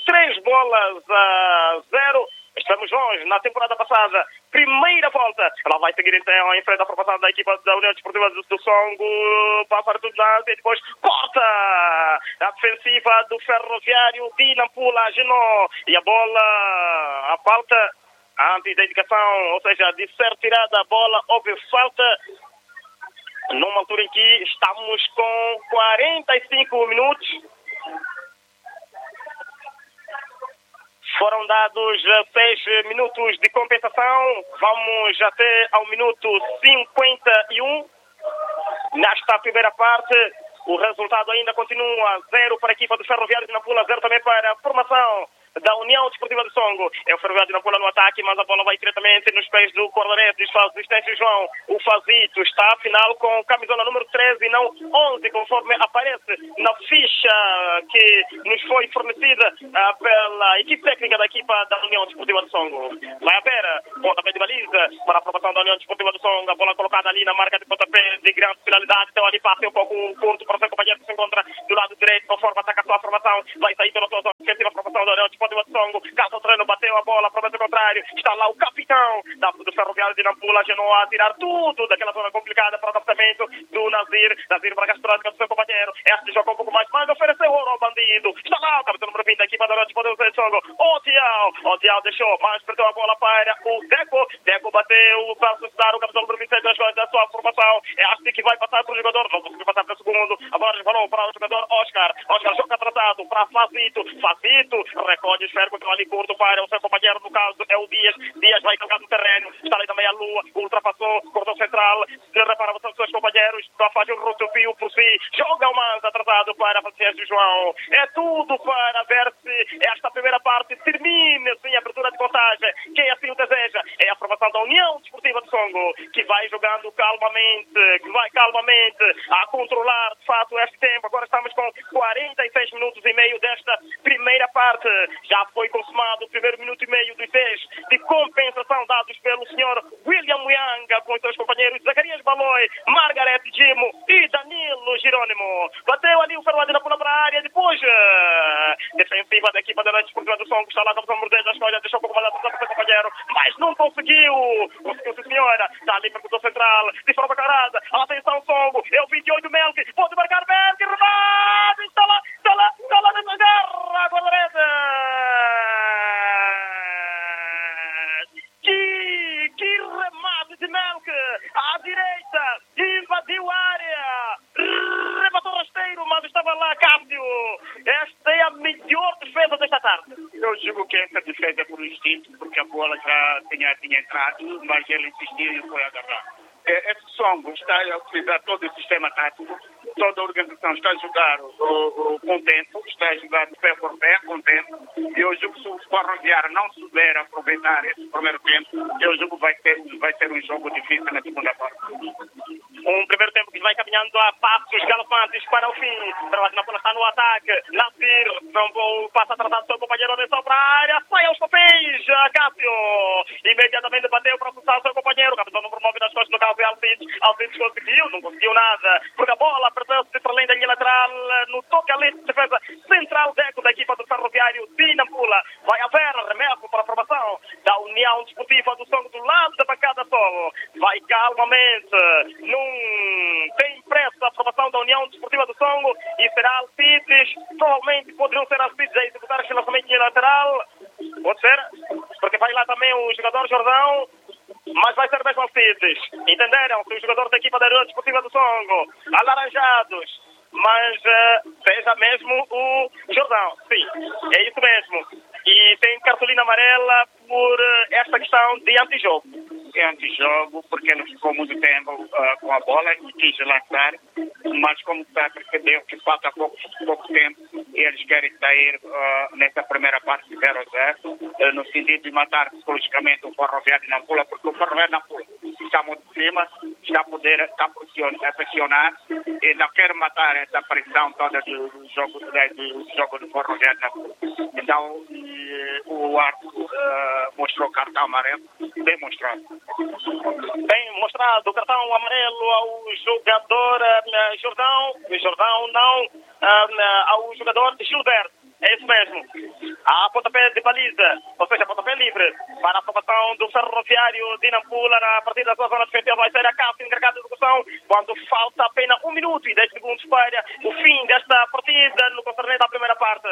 C: 3-0. Estamos longe na temporada passada. Primeira volta. Ela vai seguir então em frente à formação da equipa da União Desportiva do Songo. Passa tudo na e depois corta a defensiva do Ferroviário de Nampula, Genó. E a bola, a falta antes da indicação, ou seja, de ser tirada a bola, houve falta. Numa altura em que estamos com 45 minutos. Foram dados 6 minutos de compensação. Vamos até ao minuto 51. Nesta primeira parte, o resultado ainda continua 0 para a equipa do Ferroviário de Nampula, 0 também para a formação da União Desportiva de Songo. É o Ferroviário de Nampula no ataque, mas a bola vai diretamente nos pés do guarda-redes, faz assistência João. O Fazito está afinal com camisola número 13 e não 11, conforme aparece na ficha que nos foi fornecida pela equipe técnica da equipa da União Desportiva de Songo. Vai haver pontapé de baliza para a aprovação da União Desportiva de Songo. A bola colocada ali na marca de pontapé de grande finalidade. Então ali passa um pouco curto para o seu companheiro que se encontra do lado direito, conforme ataca a sua formação. Vai sair pela sua zona defensiva, a formação da União Desportiva de Songo. Caso o treino bateu a bola, promete o contrário. Está lá o capitão do Ferroviário de Nampula, Genoa, a tirar tudo daquela zona complicada para o adaptamento do Nazir. Nazir para a gastronática do seu companheiro. Este joga um pouco mais, mas ofereceu ouro ao bandido. Está lá o capitão número 20 da equipa da União Desportiva de Songo. O Tial deixou, mas perdeu a bola para o Deco. Deco bateu para assustar o capitão número 26 da sua formação. É assim que vai passar para o jogador. Não conseguiu passar para o segundo. A bola resvalou para o jogador Oscar. Oscar joga atrasado para Fazito. Fazito recolhe o esférico que ali curto para o seu companheiro, no caso é o Dias. Dias vai carregar no terreno. Está ali também a Lua. Ultrapassou, cordão central. Se repara os seus companheiros. Só faz um rotopio por si. Joga o mais atrasado para Francisco João. É tudo para ver se esta primeira parte termina sem abertura de contagem. Quem assim o deseja é a formação da União Desportiva de Songo, que vai jogando calmamente, que vai calmamente a controlar de fato este tempo. Agora estamos com 46 minutos e meio desta primeira parte. Já foi consumado o primeiro minuto e meio dos 10 de compensação dados pelo senhor William Muyanga com os seus companheiros Zacarias Baloi, Margaret Gimo e Danilo Jerônimo. Bateu ali o Ferroviário de Nampula para a área, depois defensiva da equipa da União Desportiva do Songo, está lá com a opção 10 da escolha, deixou um pouco mais atrás para o seu companheiro, mas não conseguiu, sim senhora, está ali para o central, de forma carada, atenção Songo, é o 28 Melk, pode marcar Melk, remate, está lá nessa garra, guarda-redes, que remate de Melk, à direita, invadiu a área, rematou rasteiro, mas estava lá Cássio. Esta é a melhor defesa desta tarde.
D: Eu digo que essa defesa é por instinto, porque a bola já tinha entrado, mas ele insistiu e foi agarrar. Esse Songo está a utilizar todo o sistema tático, toda a organização está a jogar com tempo, está a jogar de pé por pé, com tempo. E eu julgo que se o Ferroviário não souber aproveitar esse primeiro tempo, eu julgo que vai ser um jogo difícil na segunda parte.
C: Um primeiro tempo que vai caminhando a passos galopantes para o fim. Ferroviário Nampula está no ataque. Nasir não passa atrasado seu companheiro, atenção para a área, sai aos papéis. Cássio imediatamente bateu para assustar seu companheiro. O capitão número 9 nas costas do caso é Alcides. Alcides não conseguiu nada, porque a bola perdeu-se para além da linha lateral no toque ali de defesa central Deco da equipa do Ferroviário de Nampula. Vai haver remesso para a formação da União Desportiva do Songo do lado da bancada solo. Vai calmamente, não tem pressa a formação da União Desportiva do Songo e será Alcides. Provavelmente poderiam ser Alcides a executar este lançamento em lateral. Pode ser, porque vai lá também o jogador Jordão, mas vai ser mesmo Alcides. Entenderam? Que o jogador da equipa da União Desportiva do Songo, alaranjados, mas seja mesmo o Jordão. Sim, é isso mesmo. E tem cartolina amarela por esta questão de antijogo.
D: É antijogo porque ele ficou muito tempo com a bola e quis lançar, mas como está percebeu que falta pouco tempo, eles querem sair nessa primeira parte de 0-0, no sentido de matar psicologicamente o Ferroviário de Nampula, porque o Ferroviário de Nampula está muito em cima, está a pressionar e não quer matar essa pressão toda do jogo do Ferroviário de Nampula. Então, o árbitro mostrou cartão amarelo, bem mostrado.
C: Bem mostrado o cartão amarelo ao jogador Jordão não, ao jogador Gilberto. É isso mesmo. A pontapé de baliza, ou seja, pontapé livre para a aprovação do Ferroviário de Nampula na partida da sua zona defensiva. Vai ser a Cássio encarregado de execução quando falta apenas 1 minuto e 10 segundos para o fim desta partida no concernente à primeira parte.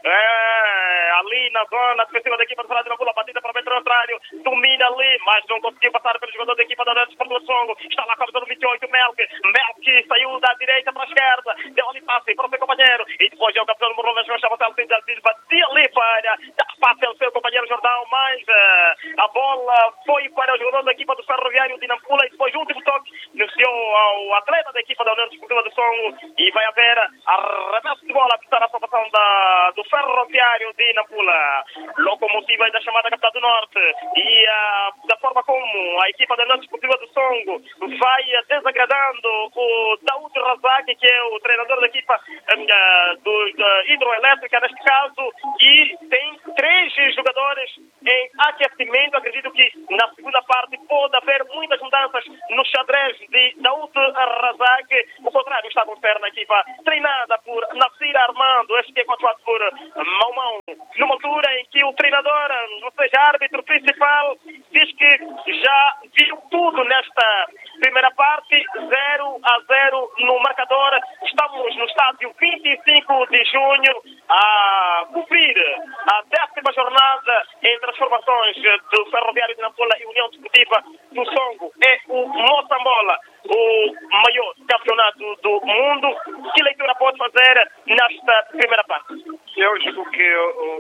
C: Ali na zona defensiva da equipa do Ferroviário de Nampula, a batida para o metro contrário, domina ali, mas não conseguiu passar pelo jogador da equipa da União Desportiva do Songo. Está lá com a visão do 28, Melk saiu da direita para a esquerda, deu ali passe para o seu companheiro e depois é o capitão número 9 das costas, batia ali para passe ao seu companheiro Jordão, mas a bola foi para o jogador da equipa do Ferroviário de Nampula e depois o último toque denunciou ao atleta da equipa da União Desportiva do Songo e vai haver arremesso de bola a pisar a aprovação do Ferroviário de Nampula. Locomotiva da chamada capital do Norte e da forma como a equipa da União Desportiva do Songo vai desagradando o Daúd Razak, que é o treinador da equipa do Hidroelétrica neste caso, e tem 3 jogadores em aquecimento. Acredito que na segunda parte pode haver muitas mudanças no xadrez de Daúd Razak. O contrário está a acontecer na equipa treinada por Nassir Armando, este que é controlado por Maumão, numa altura em que o treinador, ou seja, árbitro principal, diz que já viu tudo nesta primeira parte. 0-0 no marcador. Estamos no estádio 25 de junho a cumprir a 10ª jornada entre as formações do Ferroviário de Nampula e União Desportiva do Songo. É o Moçambola, o maior campeonato do mundo. Que leitura pode fazer nesta primeira parte?
D: Eu digo que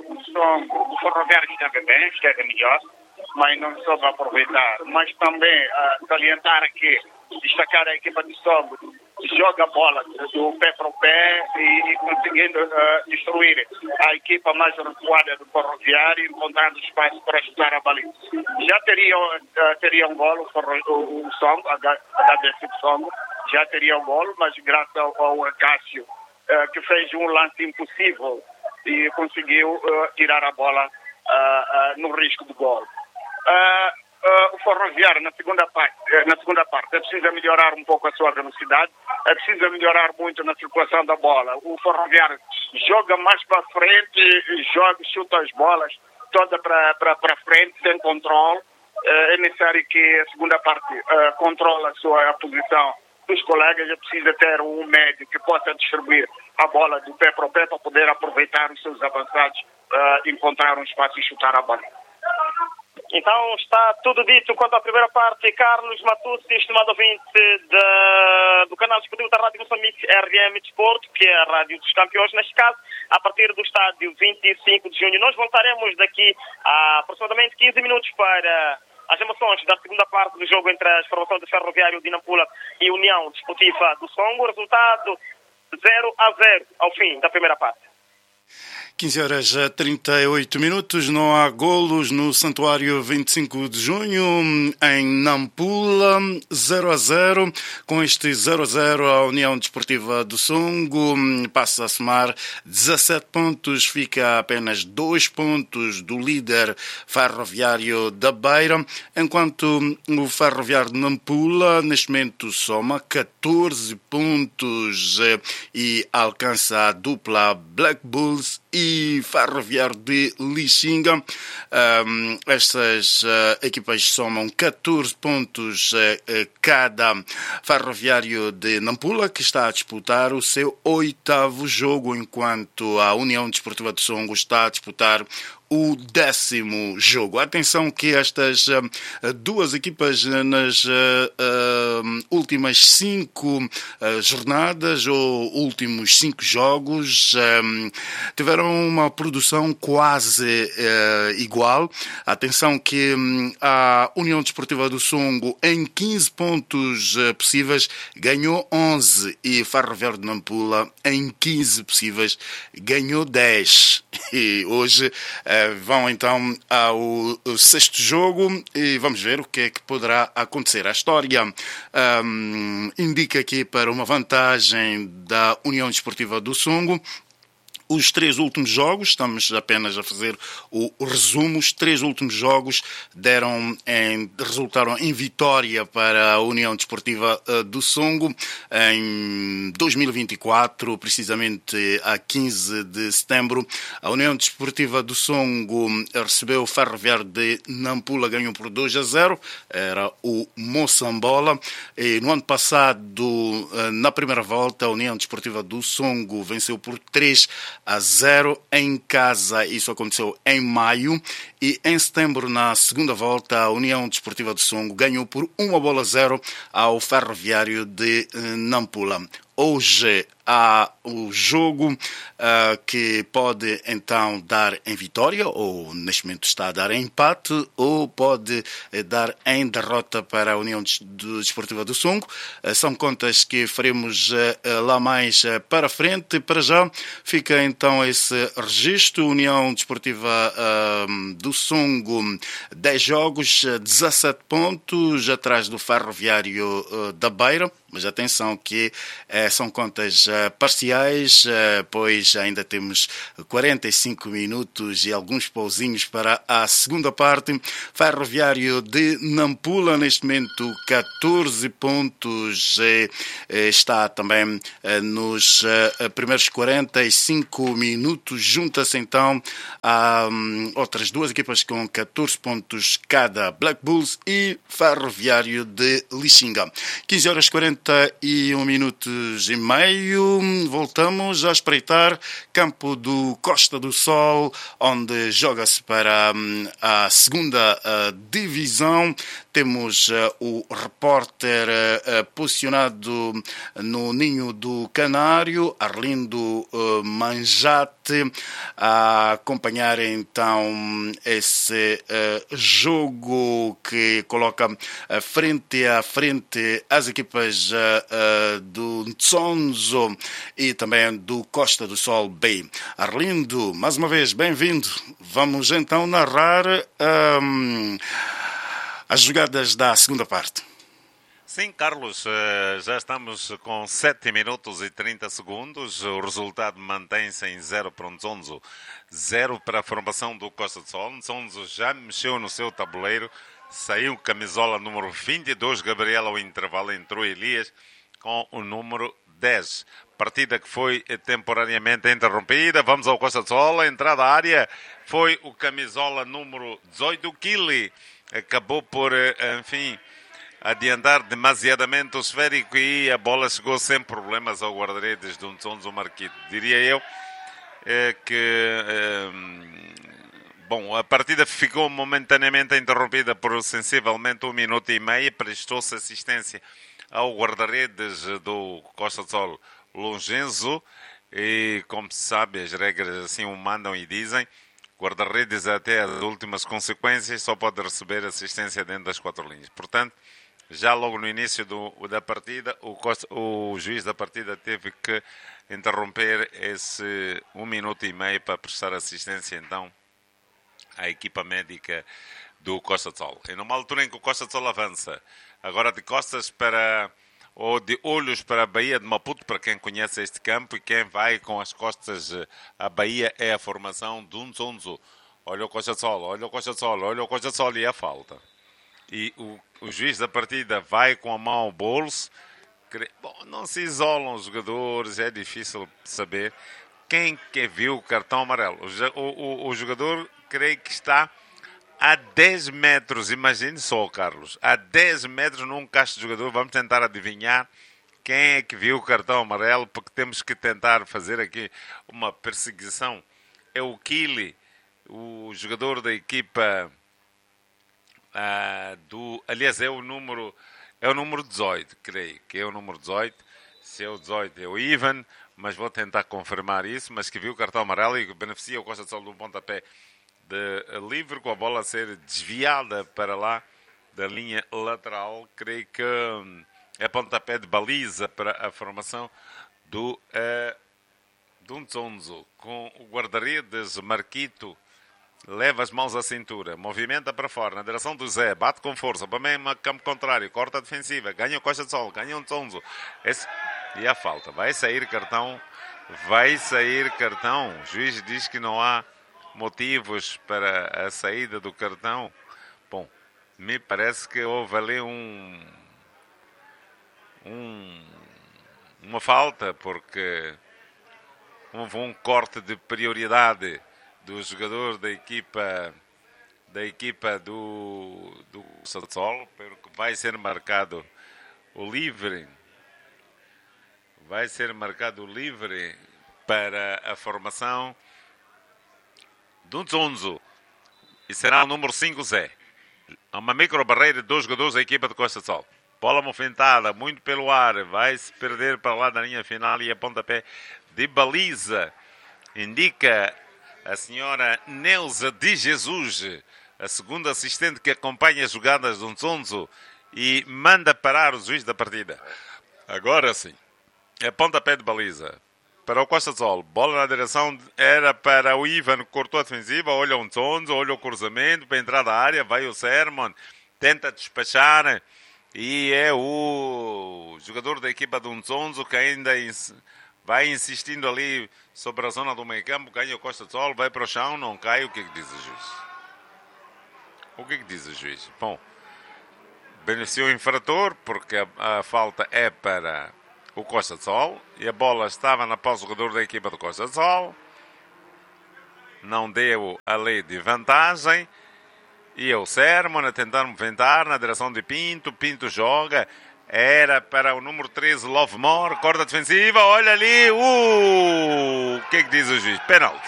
D: o Ferroviário esteve bem, esteve melhor, mas não soube aproveitar. Mas também salientar aqui, destacar a equipa de Songo, joga a bola do pé para o pé e conseguindo destruir a equipa mais recuada do Ferroviário, encontrando espaço para chutar a baliza. Já teria um golo o Songo, a HDC de Songo, já teria um golo, mas graças ao Acácio, que fez um lance impossível e conseguiu tirar a bola no risco do golo. O Ferroviário na segunda parte é preciso melhorar um pouco a sua velocidade, é preciso melhorar muito na circulação da bola. O Ferroviário joga mais para frente, chuta as bolas toda para frente sem controle. É necessário que a segunda parte controle a posição dos colegas. É preciso ter um médio que possa distribuir a bola do pé para o pé para poder aproveitar os seus avançados, encontrar um espaço e chutar a bola.
C: Então está tudo dito quanto à primeira parte. Carlos Matucci, estimado ouvinte do canal desportivo da Rádio Moçambique RM Desporto, que é a Rádio dos Campeões, neste caso, a partir do estádio 25 de junho. Nós voltaremos daqui a aproximadamente 15 minutos para as emoções da segunda parte do jogo entre as formações do Ferroviário de Nampula e União Desportiva do Songo. O resultado 0-0 ao fim da primeira parte.
B: 15h38, não há golos no Santuário 25 de Junho, em Nampula, 0-0. Com este 0-0, a União Desportiva do Songo passa a somar 17 pontos, fica a apenas 2 pontos do líder Ferroviário da Beira, enquanto o Ferroviário de Nampula, neste momento, soma 14 pontos e alcança a dupla Black Bulls e Ferroviário de Lixinga. Estas equipas somam 14 pontos cada. Ferroviário de Nampula, que está a disputar o seu 8º jogo, enquanto a União Desportiva de Songo está a disputar o 10º jogo. Atenção que estas duas equipas nas últimas 5 jornadas ou últimos 5 jogos tiveram uma produção quase igual. Atenção que a União Desportiva do Songo, em 15 pontos possíveis, ganhou 11 e Ferroviário de Nampula, em 15 possíveis, ganhou 10. E hoje vão então ao 6º jogo e vamos ver o que é que poderá acontecer. A história indica aqui para uma vantagem da União Desportiva do Songo. Os 3 últimos jogos, estamos apenas a fazer o resumo, os 3 últimos jogos resultaram em vitória para a União Desportiva do Songo. Em 2024, precisamente a 15 de setembro, a União Desportiva do Songo recebeu o Ferroviário de Nampula, ganhou por 2-0, era o Moçambola. E no ano passado, na primeira volta, a União Desportiva do Songo venceu por 3-0 em casa. Isso aconteceu em maio. E em setembro, na segunda volta, a União Desportiva do Songo ganhou por 1-0 ao Ferroviário de Nampula. Hoje, há o jogo que pode então dar em vitória, ou neste momento está a dar em empate, ou pode dar em derrota para a União Desportiva do Songo. São contas que faremos lá mais para frente. Para já fica então esse registro. União Desportiva do Songo, 10 jogos, 17 pontos, atrás do Ferroviário da Beira. Mas atenção que são contas parciais, pois ainda temos 45 minutos e alguns pauzinhos para a segunda parte. Ferroviário de Nampula, neste momento 14 pontos, está também nos primeiros 45 minutos. Junta-se então a outras duas equipas com 14 pontos cada, Black Bulls e Ferroviário de Lixinga. 15 horas 41 minutos e meio, voltamos a espreitar campo do Costa do Sol, onde joga-se para a segunda divisão. Temos o repórter posicionado no Ninho do Canário, Arlindo Manjate, a acompanhar então esse jogo que coloca frente a frente as equipas do Ntsonzo e também do Costa do Sol B. Arlindo, mais uma vez, bem-vindo. Vamos então narrar as jogadas da segunda parte.
A: Sim, Carlos, já estamos com 7 minutos e 30 segundos. O resultado mantém-se em 0 para o Ntsonzo, 0 para a formação do Costa do Sol. Ntsonzo já mexeu no seu tabuleiro, saiu camisola número 22, Gabriel ao intervalo, entrou Elias com o número 10. Partida que foi temporariamente interrompida. Vamos ao Costa do Sol, a entrada à área foi o camisola número 18, Kili. Acabou por, enfim, adiantar demasiadamente o esférico e a bola chegou sem problemas ao guarda-redes do Ntsonzo Marquito. Diria eu bom, a partida ficou momentaneamente interrompida por sensivelmente 1 minuto e meio. Prestou-se assistência ao guarda-redes do Costa do Sol, Longenzo, e como se sabe, as regras assim o mandam e dizem. Guarda-redes até as últimas consequências só pode receber assistência dentro das 4 linhas. Portanto, já logo no início da partida, o juiz da partida teve que interromper esse 1 minuto e meio para prestar assistência então à equipa médica do Costa do Sol. E numa altura em que o Costa do Sol avança, agora de costas ou de olhos para a Baía de Maputo, para quem conhece este campo, e quem vai com as costas à Baía é a formação do Ntsonzo. Olha o Costa do Sol, olha o Costa do Sol, olha o Costa do Sol, e a falta. E o juiz da partida vai com a mão ao bolso. Bom, não se isolam os jogadores, é difícil saber quem que viu o cartão amarelo. O jogador, creio que está a 10 metros, imagine só, Carlos, a 10 metros num cacho de jogador. Vamos tentar adivinhar quem é que viu o cartão amarelo, porque temos que tentar fazer aqui uma perseguição. É o Kili, o jogador da equipa aliás, é o número 18, creio que é o número 18. Se é o 18 é o Ivan, mas vou tentar confirmar isso, mas que viu o cartão amarelo e que beneficia o Costa do Sol de um pontapé de livre, com a bola a ser desviada para lá da linha lateral. Creio que é pontapé de baliza para a formação do Ntsonzo, com o guarda-redes Marquito. Leva as mãos à cintura, movimenta para fora, na direção do Zé, bate com força, para meio campo contrário, corta a defensiva, ganha o Costa do Sol, ganha o Ntsonzo. E a falta, vai sair cartão. O juiz diz que não há motivos para a saída do cartão. Bom, me parece que houve ali uma falta, porque houve um corte de prioridade do jogador da equipa do Costa do Sol, porque vai ser marcado o livre. Vai ser marcado o livre para a formação do Ntsonzo. E será o número 5, Zé. Há uma micro-barreira de 2 jogadores da equipa de Costa do Sol. Bola movimentada, muito pelo ar. Vai se perder para lá da linha final e a pontapé de baliza. Indica a senhora Neuza de Jesus, a segunda assistente que acompanha as jogadas do Nzonzo e manda parar o juiz da partida. Agora sim, é pontapé de baliza para o Costa do Sol. Bola na direção, era para o Ivan, que cortou a defensiva. Olha o Nzonzo, olha o cruzamento para entrar da área. Vai o Sermon, tenta despachar e é o jogador da equipa do Nzonzo que ainda vai insistindo ali sobre a zona do meio campo. Ganha o Costa do Sol, vai para o chão, não cai. O que é que diz o juiz? O que é que diz o juiz? Bom, beneficiou o infrator porque a falta é para o Costa do Sol e a bola estava na posse do jogador da equipa do Costa do Sol. Não deu a lei de vantagem e o Sermon a tentar movimentar na direção de Pinto. Pinto joga, era para o número 13, Lovemore, corda defensiva, olha ali, o que é que diz o juiz? Penalti.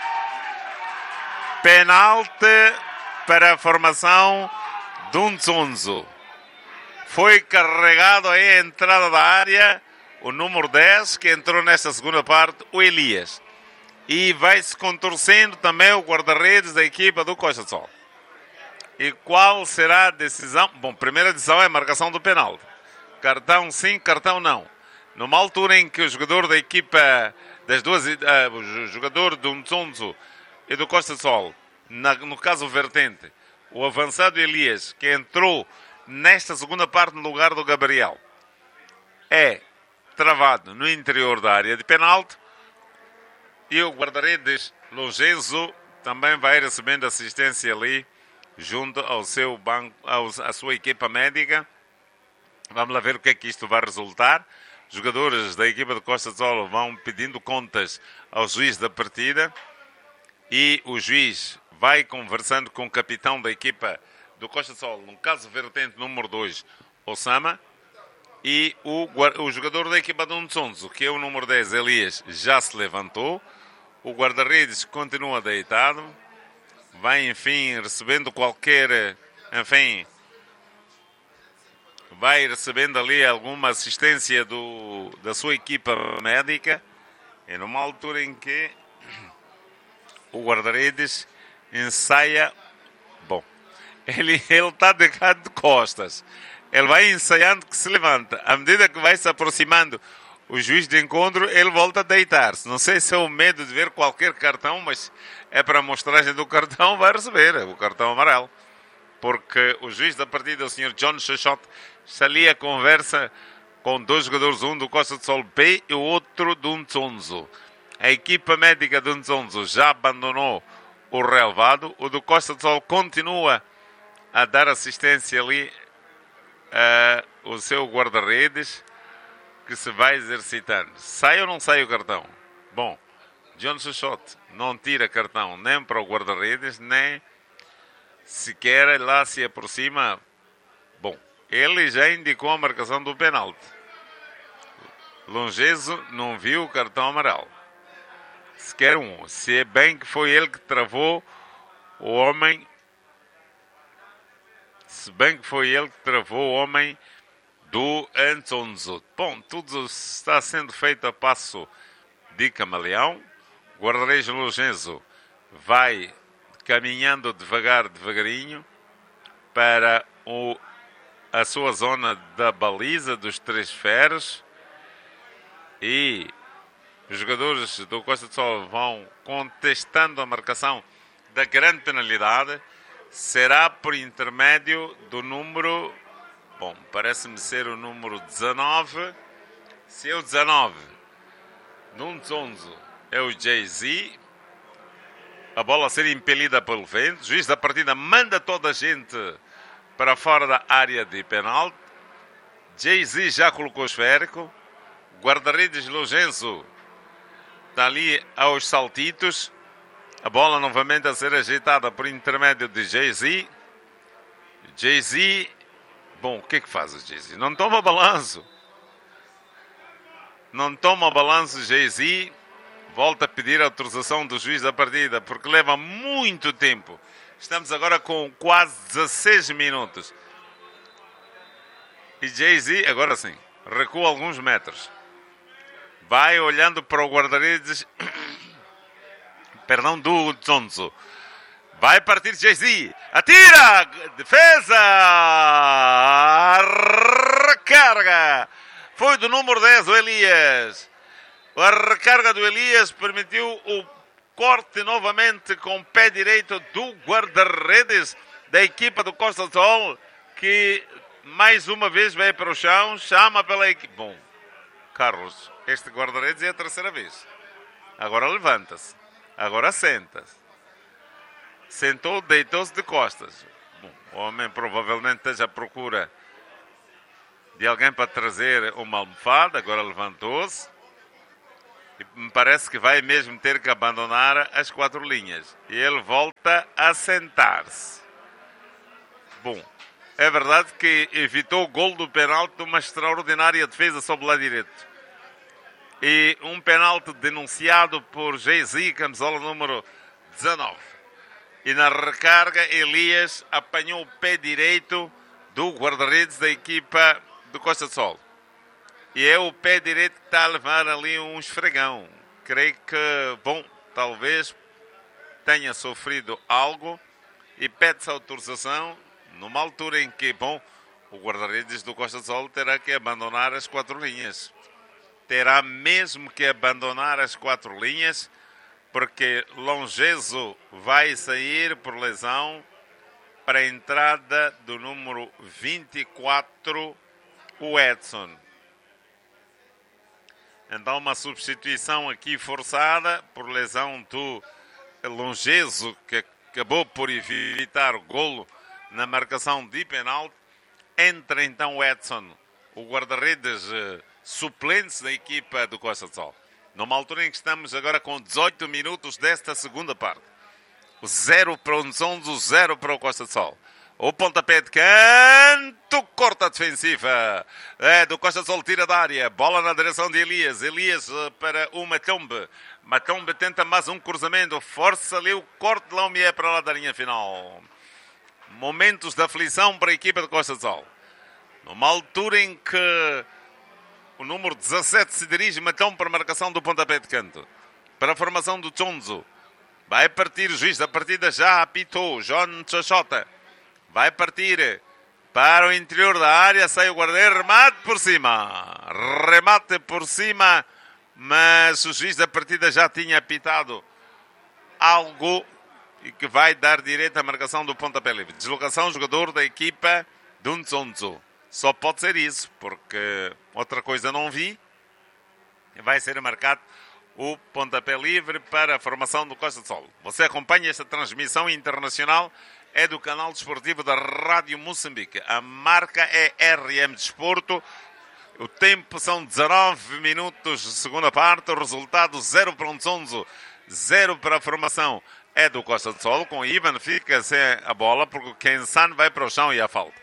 A: Penalti para a formação do Nzonzo. Foi carregado aí a entrada da área o número 10, que entrou nesta segunda parte, o Elias. E vai se contorcendo também o guarda-redes da equipa do Costa do Sol. E qual será a decisão? Bom, primeira decisão é a marcação do penalti. Cartão sim, cartão não. Numa altura em que o jogador da equipa, o jogador do Nzonzo e do Costa do Sol, no caso vertente, o avançado Elias, que entrou nesta segunda parte no lugar do Gabriel, é travado no interior da área de penalti e o guarda-redes Logenzo também vai recebendo assistência ali junto ao seu banco, à sua equipa médica. Vamos lá ver o que é que isto vai resultar. Jogadores da equipa de Costa do Sol vão pedindo contas ao juiz da partida e o juiz vai conversando com o capitão da equipa do Costa do Sol, no caso vertente número 2, Osama, e o jogador da equipa do Nzonzo, que é o número 10, Elias, já se levantou. O guarda-redes continua deitado. Vai, enfim, recebendo vai recebendo ali alguma assistência da sua equipa médica. E numa altura em que o guarda-redes ensaia. Bom, ele está de costas. Ele vai ensaiando que se levanta. À medida que vai se aproximando o juiz de encontro, ele volta a deitar-se. Não sei se é o medo de ver qualquer cartão, mas é para a amostragem do cartão, vai receber o cartão amarelo. Porque o juiz da partida, o Sr. John Chachot, está ali a conversa com dois jogadores, um do Costa do Sol B e o outro do Nzonzo. A equipa médica do Nzonzo já abandonou o relevado. O do Costa do Sol continua a dar assistência ali o seu guarda-redes, que se vai exercitando. Sai ou não sai o cartão? Bom, John Chachot não tira cartão nem para o guarda-redes, nem sequer lá se aproxima. Bom, ele já indicou a marcação do penalti. Longezo não viu o cartão amarelo. Sequer um. Se é bem que foi ele que travou o homem. Se bem que foi ele que travou o homem do Nzonzo. Bom, tudo está sendo feito a passo de camaleão. O guarda-redes Logenzo vai caminhando devagarinho para a sua zona da baliza dos três ferros. E os jogadores do Costa do Sol vão contestando a marcação da grande penalidade. Será por intermédio do número... Bom, parece-me ser o número 19. Se é o 19, no Nzonzo é o Jay-Z. A bola a ser impelida pelo vento. O juiz da partida manda toda a gente para fora da área de penalti. Jay-Z já colocou o esférico. Guarda-redes Logenzo está ali aos saltitos. A bola novamente a ser ajeitada por intermédio de Jay-Z. Jay-Z... Bom, o que é que faz o Jay-Z? Não toma balanço. Não toma balanço, Jay-Z. Volta a pedir a autorização do juiz da partida, porque leva muito tempo. Estamos agora com quase 16 minutos. E Jay-Z, agora sim, recua alguns metros. Vai olhando para o guarda-redes perdão, do Zonzo. Vai partir Jay-Z. Atira! Defesa! Recarga! Foi do número 10, o Elias. A recarga do Elias permitiu o corte novamente com o pé direito do guarda-redes da equipa do Costa do Sol, que mais uma vez vai para o chão, chama pela equipe. Bom, Carlos, este guarda-redes é a terceira vez. Agora levanta-se. Agora senta-se. Sentou, deitou-se de costas. Bom, o homem provavelmente esteja à procura de alguém para trazer uma almofada. Agora levantou-se. E me parece que vai mesmo ter que abandonar as 4 linhas. E ele volta a sentar-se. Bom, é verdade que evitou o gol do penalti de uma extraordinária defesa sobre o lado direito. E um penalti denunciado por Jay-Z, camisola número 19. E na recarga, Elias apanhou o pé direito do guarda-redes da equipa do Costa do Sol. E é o pé direito que está a levar ali um esfregão. Creio que, bom, talvez tenha sofrido algo e pede-se autorização numa altura em que, bom, o guarda-redes do Costa do Sol terá que abandonar as 4 linhas. Terá mesmo que abandonar as 4 linhas, porque Longezo vai sair por lesão para a entrada do número 24, o Edson. Então, uma substituição aqui forçada por lesão do Longezo, que acabou por evitar o golo na marcação de penalti. Entra então o Edson, o guarda-redes suplente da equipa do Costa do Sol. Numa altura em que estamos agora com 18 minutos desta segunda parte. O 0 para o Nzonzo, o 0 para o Costa do Sol. O pontapé de canto, corta a defensiva. É do Costa do Sol, tira da área. Bola na direção de Elias. Elias para o Matombe. Matombe tenta mais um cruzamento. Força ali o corte de Laumier para lá da linha final. Momentos de aflição para a equipa do Costa do Sol. Numa altura em que o número 17 se dirige, Matombe para a marcação do pontapé de canto. Para a formação do Zonzo. Vai partir o juiz da partida, já apitou. John Xoxota. Vai partir para o interior da área, sai o guarda-redes, remate por cima. Remate por cima, mas o juiz da partida já tinha apitado algo e que vai dar direito à marcação do pontapé livre. Deslocação, jogador da equipa do Nzonzo. Só pode ser isso, porque outra coisa não vi. Vai ser marcado o pontapé livre para a formação do Costa do Sol. Você acompanha esta transmissão internacional, é do canal desportivo da Rádio Moçambique. A marca é RM Desporto. O tempo são 19 minutos de segunda parte. O resultado 0 para o Nzonzo, 0 para a formação é do Costa do Sol. Com Ivan fica sem a bola, porque o Kensan vai para o chão e a falta.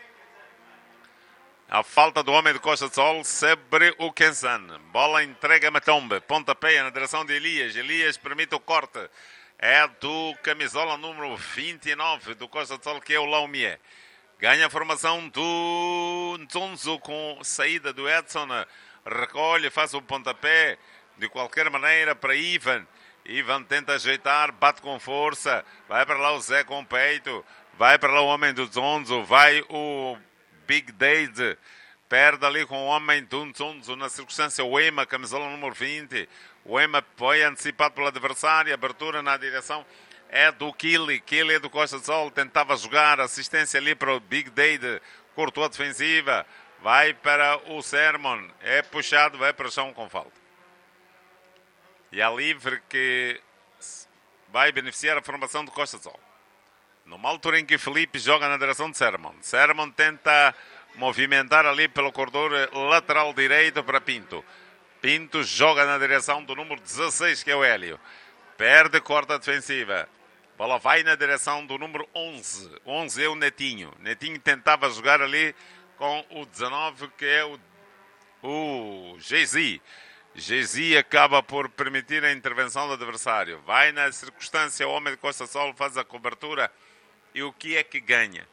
A: A falta do homem do Costa do Sol sobre o Kensan. Bola entrega a Matombe. Pontapé na direção de Elias. Elias permite o corte. É do camisola número 29 do Costa do Sol, que é o Laumier. Ganha a formação do Nzonzo com saída do Edson. Recolhe, faz o pontapé de qualquer maneira para Ivan. Ivan tenta ajeitar, bate com força. Vai para lá o Zé com o peito. Vai para lá o homem do Nzonzo. Vai o Big Dade. Perde ali com o homem do Nzonzo na circunstância. O Ema, camisola número 20. O Ema foi antecipado pelo adversário. Abertura na direção é do Kili. Kili é do Costa do Sol. Tentava jogar. Assistência ali para o Big Dade. Cortou a defensiva. Vai para o Sermon. É puxado. Vai para o chão com falta. E a livre que vai beneficiar a formação do Costa do Sol. Numa altura em que Felipe joga na direção de Sermon. Sermon tenta movimentar ali pelo corredor lateral direito para Pinto. Pinto joga na direção do número 16, que é o Hélio. Perde, corta a defensiva. Bola vai na direção do número 11. 11 é o Netinho. Netinho tentava jogar ali com o 19, que é o Jay-Z. Jay-Z acaba por permitir a intervenção do adversário. Vai na circunstância, o homem de Costa do Sol faz a cobertura. E o que é que ganha?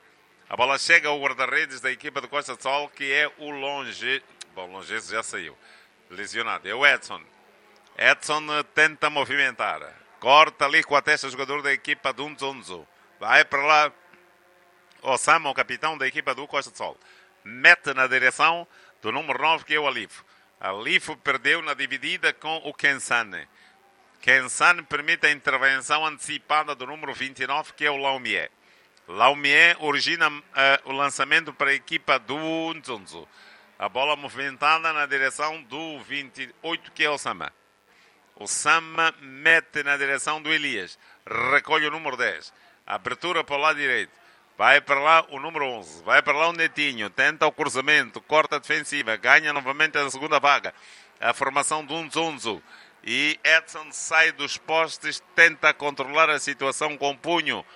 A: A bola chega ao guarda-redes da equipa do Costa do Sol, que é o Longe. Bom, o Longe já saiu. Lesionado. É o Edson. Edson tenta movimentar. Corta ali com a testa o jogador da equipa do Nzonzo. Vai para lá Osama, o capitão da equipa do Costa do Sol. Mete na direção do número 9, que é o Alifo. Alifo perdeu na dividida com o Kensane. Kensane permite a intervenção antecipada do número 29, que é o Laumier. Laumier origina o lançamento para a equipa do Nzonzo. A bola movimentada na direção do 28, que é o Sama. O Sama mete na direção do Elias. Recolhe o número 10. Abertura para o lado direito. Vai para lá o número 11. Vai para lá o Netinho. Tenta o cruzamento. Corta a defensiva. Ganha novamente a segunda vaga. A formação do Nzonzo. E Edson sai dos postes. Tenta controlar a situação com o punho.